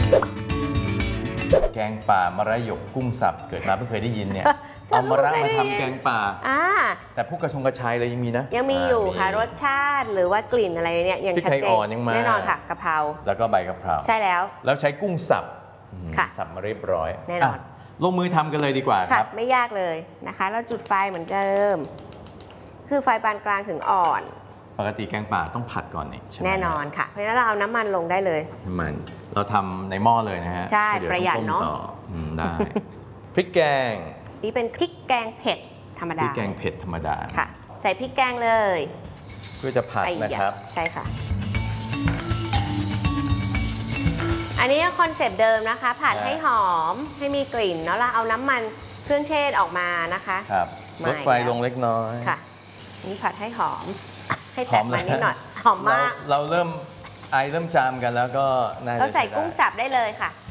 แกงป่ามะระหยกกุ้งสับเกิดมาเพิ่งเคยได้ยินเนี่ย เอามะระมาทำแกงป่าแต่พวกกระชายเลยยังมีนะยังมีอยู่ค่ะรสชาติหรือว่ากลิ่นอะไรเนี่ยยังชัดเจนแน่นอนค่ะกะเพราแล้วก็ใบกะเพราใช่แล้วใช้กุ้งสับสับมาเรียบร้อยแน่นอนลงมือทำกันเลยดีกว่าครับไม่ยากเลยนะคะเราจุดไฟเหมือนเดิมคือไฟปานกลางถึงอ่อนปกติแกงป่าต้องผัดก่อนนี่แน่นอนค่ะเพราะฉะนั้นเราเอาน้ำมันลงได้เลยน้ำมันเราทำในหม้อเลยนะฮะใช่ประหยัดเนาะได้พริกแกงนี่เป็นพริกแกงเผ็ดธรรมดาพริกแกงเผ็ดธรรมดาค่ะใส่พริกแกงเลยเพื่อจะผัดนะครับใช่ค่ะอันนี้คอนเซปต์เดิมนะคะผัดให้หอมให้มีกลิ่นแล้วเราเอาน้ำมันเครื่องเทศออกมานะคะครับลดไฟลงเล็กน้อยค่ะนี่ผัดให้หอมให้แตกมันนิดหน่อยหอมมากเราเริ่มจามกันแล้วก็เราใส่กุ้งสับได้เลยค่ะ